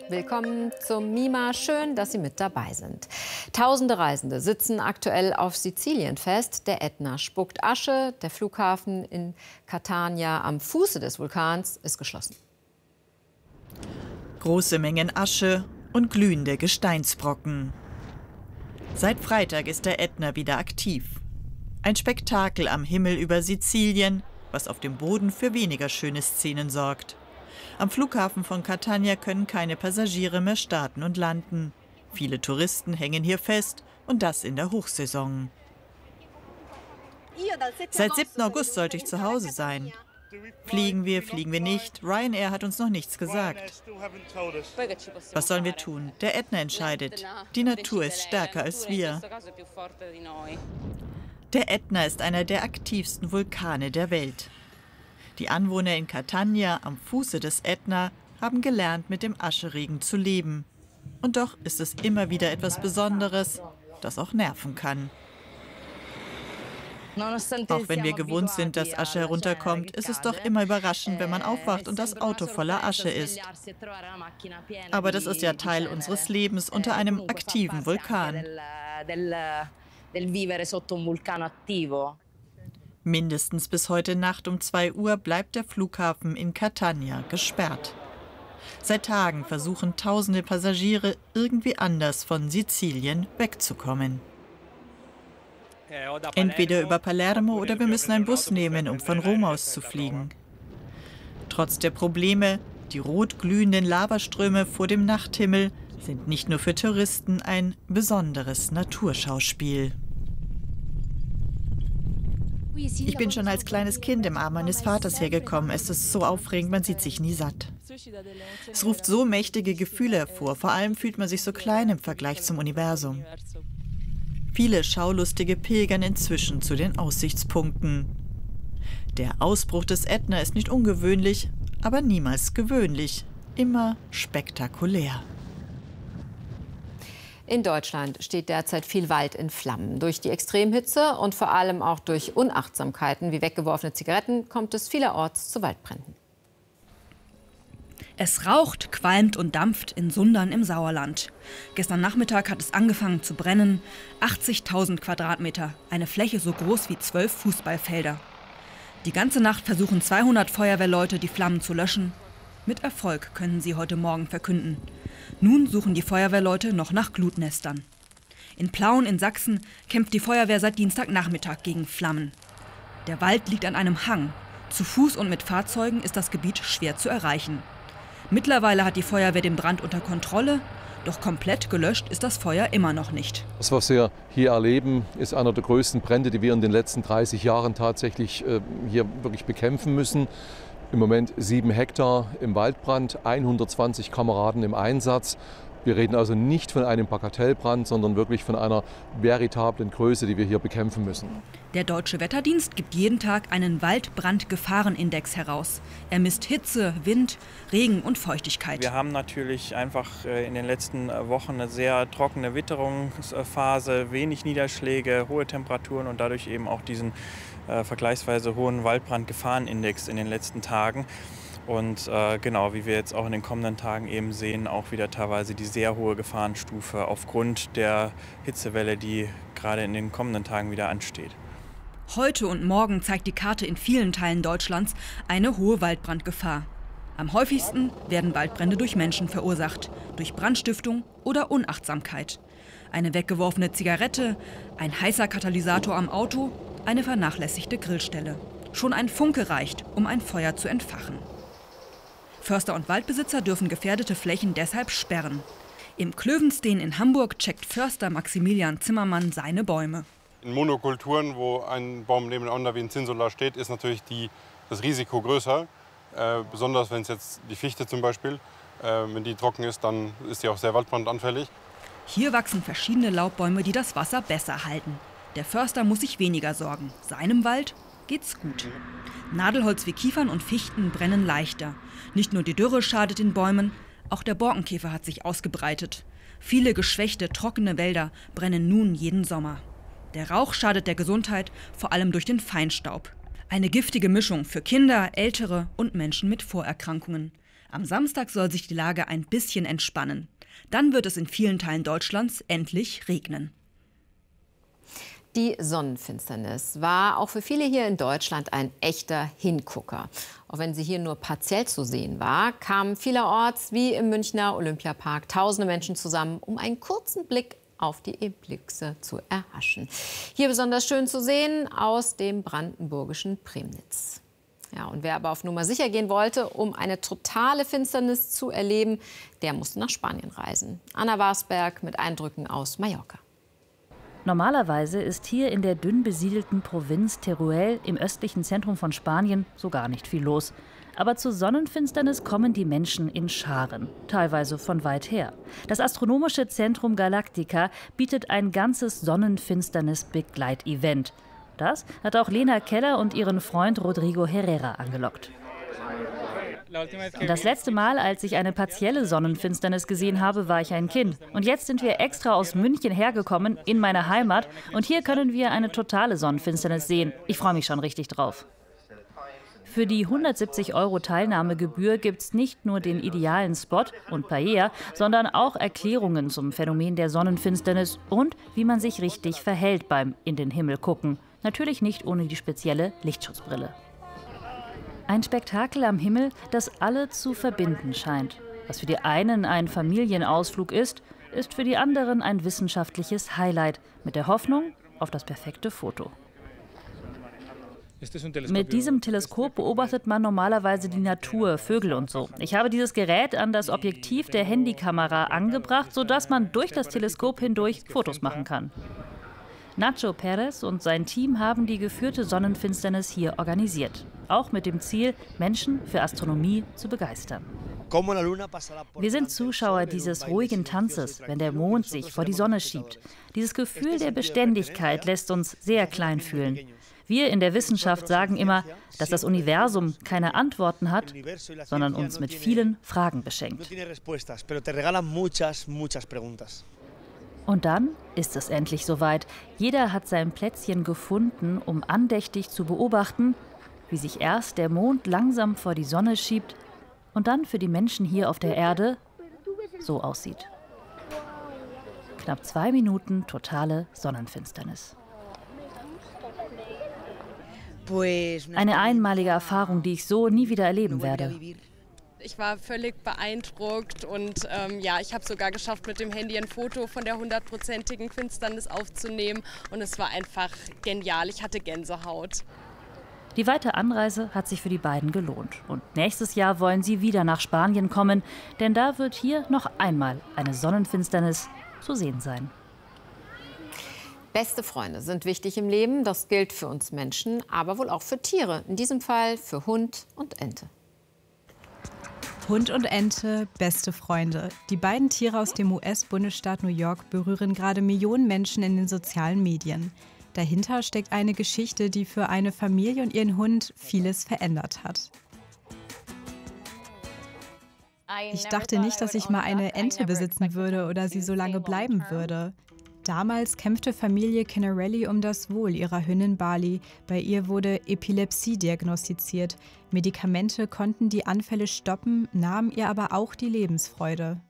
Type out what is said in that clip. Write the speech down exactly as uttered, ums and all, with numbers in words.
Willkommen zum MIMA. Schön, dass Sie mit dabei sind. Tausende Reisende sitzen aktuell auf Sizilien fest. Der Ätna spuckt Asche. Der Flughafen in Catania am Fuße des Vulkans ist geschlossen. Große Mengen Asche und glühende Gesteinsbrocken. Seit Freitag ist der Ätna wieder aktiv. Ein Spektakel am Himmel über Sizilien, was auf dem Boden für weniger schöne Szenen sorgt. Am Flughafen von Catania können keine Passagiere mehr starten und landen. Viele Touristen hängen hier fest und das in der Hochsaison. Seit siebten August sollte ich zu Hause sein. Fliegen wir, fliegen wir nicht? Ryanair hat uns noch nichts gesagt. Was sollen wir tun? Der Ätna entscheidet. Die Natur ist stärker als wir. Der Ätna ist einer der aktivsten Vulkane der Welt. Die Anwohner in Catania am Fuße des Ätna haben gelernt, mit dem Ascheregen zu leben. Und doch ist es immer wieder etwas Besonderes, das auch nerven kann. Auch wenn wir gewohnt sind, dass Asche herunterkommt, ist es doch immer überraschend, wenn man aufwacht und das Auto voller Asche ist. Aber das ist ja Teil unseres Lebens unter einem aktiven Vulkan. Mindestens bis heute Nacht um zwei Uhr bleibt der Flughafen in Catania gesperrt. Seit Tagen versuchen tausende Passagiere irgendwie anders von Sizilien wegzukommen. Entweder über Palermo oder wir müssen einen Bus nehmen, um von Rom aus zu fliegen. Trotz der Probleme, die rot glühenden Lavaströme vor dem Nachthimmel sind nicht nur für Touristen ein besonderes Naturschauspiel. Ich bin schon als kleines Kind im Arm meines Vaters hergekommen. Es ist so aufregend, man sieht sich nie satt. Es ruft so mächtige Gefühle hervor. Vor allem fühlt man sich so klein im Vergleich zum Universum. Viele Schaulustige pilgern inzwischen zu den Aussichtspunkten. Der Ausbruch des Ätna ist nicht ungewöhnlich, aber niemals gewöhnlich. Immer spektakulär. In Deutschland steht derzeit viel Wald in Flammen. Durch die Extremhitze und vor allem auch durch Unachtsamkeiten wie weggeworfene Zigaretten kommt es vielerorts zu Waldbränden. Es raucht, qualmt und dampft in Sundern im Sauerland. Gestern Nachmittag hat es angefangen zu brennen. achtzigtausend Quadratmeter, eine Fläche so groß wie zwölf Fußballfelder. Die ganze Nacht versuchen zweihundert Feuerwehrleute, die Flammen zu löschen. Mit Erfolg können sie heute Morgen verkünden. Nun suchen die Feuerwehrleute noch nach Glutnestern. In Plauen in Sachsen kämpft die Feuerwehr seit Dienstagnachmittag gegen Flammen. Der Wald liegt an einem Hang. Zu Fuß und mit Fahrzeugen ist das Gebiet schwer zu erreichen. Mittlerweile hat die Feuerwehr den Brand unter Kontrolle, doch komplett gelöscht ist das Feuer immer noch nicht. Das, was wir hier erleben, ist einer der größten Brände, die wir in den letzten dreißig Jahren tatsächlich äh, hier wirklich bekämpfen müssen. Im Moment sieben Hektar im Waldbrand, hundertzwanzig Kameraden im Einsatz. Wir reden also nicht von einem Bagatellbrand, sondern wirklich von einer veritablen Größe, die wir hier bekämpfen müssen. Der Deutsche Wetterdienst gibt jeden Tag einen Waldbrandgefahrenindex heraus. Er misst Hitze, Wind, Regen und Feuchtigkeit. Wir haben natürlich einfach in den letzten Wochen eine sehr trockene Witterungsphase, wenig Niederschläge, hohe Temperaturen und dadurch eben auch diesen äh, vergleichsweise hohen Waldbrandgefahrenindex in den letzten Tagen. Und äh, genau, wie wir jetzt auch in den kommenden Tagen eben sehen, auch wieder teilweise die sehr hohe Gefahrenstufe aufgrund der Hitzewelle, die gerade in den kommenden Tagen wieder ansteht. Heute und morgen zeigt die Karte in vielen Teilen Deutschlands eine hohe Waldbrandgefahr. Am häufigsten werden Waldbrände durch Menschen verursacht, durch Brandstiftung oder Unachtsamkeit. Eine weggeworfene Zigarette, ein heißer Katalysator am Auto, eine vernachlässigte Grillstelle. Schon ein Funke reicht, um ein Feuer zu entfachen. Förster und Waldbesitzer dürfen gefährdete Flächen deshalb sperren. Im Klövenstein in Hamburg checkt Förster Maximilian Zimmermann seine Bäume. In Monokulturen, wo ein Baum nebeneinander wie ein Zinnsolar steht, ist natürlich die, das Risiko größer. Äh, besonders wenn es jetzt die Fichte zum Beispiel, äh, wenn die trocken ist, dann ist sie auch sehr waldbrandanfällig. Hier wachsen verschiedene Laubbäume, die das Wasser besser halten. Der Förster muss sich weniger sorgen. Seinem Wald geht's gut. Nadelholz wie Kiefern und Fichten brennen leichter. Nicht nur die Dürre schadet den Bäumen, auch der Borkenkäfer hat sich ausgebreitet. Viele geschwächte, trockene Wälder brennen nun jeden Sommer. Der Rauch schadet der Gesundheit, vor allem durch den Feinstaub. Eine giftige Mischung für Kinder, Ältere und Menschen mit Vorerkrankungen. Am Samstag soll sich die Lage ein bisschen entspannen. Dann wird es in vielen Teilen Deutschlands endlich regnen. Die Sonnenfinsternis war auch für viele hier in Deutschland ein echter Hingucker. Auch wenn sie hier nur partiell zu sehen war, kamen vielerorts, wie im Münchner Olympiapark, tausende Menschen zusammen, um einen kurzen Blick auf die Eblixe zu erhaschen. Hier besonders schön zu sehen aus dem brandenburgischen Premnitz. Ja, und wer aber auf Nummer sicher gehen wollte, um eine totale Finsternis zu erleben, der musste nach Spanien reisen. Anna Warsberg mit Eindrücken aus Mallorca. Normalerweise ist hier in der dünn besiedelten Provinz Teruel im östlichen Zentrum von Spanien so gar nicht viel los. Aber zur Sonnenfinsternis kommen die Menschen in Scharen, teilweise von weit her. Das astronomische Zentrum Galactica bietet ein ganzes Sonnenfinsternis-Begleitevent. Das hat auch Lena Keller und ihren Freund Rodrigo Herrera angelockt. Das letzte Mal, als ich eine partielle Sonnenfinsternis gesehen habe, war ich ein Kind. Und jetzt sind wir extra aus München hergekommen, in meine Heimat. Und hier können wir eine totale Sonnenfinsternis sehen. Ich freue mich schon richtig drauf. Für die hundertsiebzig Euro Teilnahmegebühr gibt es nicht nur den idealen Spot und Paella, sondern auch Erklärungen zum Phänomen der Sonnenfinsternis und wie man sich richtig verhält beim in den Himmel gucken. Natürlich nicht ohne die spezielle Lichtschutzbrille. Ein Spektakel am Himmel, das alle zu verbinden scheint. Was für die einen ein Familienausflug ist, ist für die anderen ein wissenschaftliches Highlight mit der Hoffnung auf das perfekte Foto. Mit diesem Teleskop beobachtet man normalerweise die Natur, Vögel und so. Ich habe dieses Gerät an das Objektiv der Handykamera angebracht, sodass man durch das Teleskop hindurch Fotos machen kann. Nacho Perez und sein Team haben die geführte Sonnenfinsternis hier organisiert. Auch mit dem Ziel, Menschen für Astronomie zu begeistern. Wir sind Zuschauer dieses ruhigen Tanzes, wenn der Mond sich vor die Sonne schiebt. Dieses Gefühl der Beständigkeit lässt uns sehr klein fühlen. Wir in der Wissenschaft sagen immer, dass das Universum keine Antworten hat, sondern uns mit vielen Fragen beschenkt. Und dann ist es endlich soweit. Jeder hat sein Plätzchen gefunden, um andächtig zu beobachten, wie sich erst der Mond langsam vor die Sonne schiebt und dann für die Menschen hier auf der Erde so aussieht. Knapp zwei Minuten totale Sonnenfinsternis. Eine einmalige Erfahrung, die ich so nie wieder erleben werde. Ich war völlig beeindruckt und ähm, ja, ich habe sogar geschafft, mit dem Handy ein Foto von der hundertprozentigen Finsternis aufzunehmen und es war einfach genial. Ich hatte Gänsehaut. Die weite Anreise hat sich für die beiden gelohnt. Und nächstes Jahr wollen sie wieder nach Spanien kommen, denn da wird hier noch einmal eine Sonnenfinsternis zu sehen sein. Beste Freunde sind wichtig im Leben. Das gilt für uns Menschen, aber wohl auch für Tiere. In diesem Fall für Hund und Ente. Hund und Ente, beste Freunde. Die beiden Tiere aus dem U S-Bundesstaat New York berühren gerade Millionen Menschen in den sozialen Medien. Dahinter steckt eine Geschichte, die für eine Familie und ihren Hund vieles verändert hat. Ich dachte nicht, dass ich mal eine Ente besitzen würde oder sie so lange bleiben würde. Damals kämpfte Familie Canarelli um das Wohl ihrer Hündin Bali. Bei ihr wurde Epilepsie diagnostiziert. Medikamente konnten die Anfälle stoppen, nahmen ihr aber auch die Lebensfreude.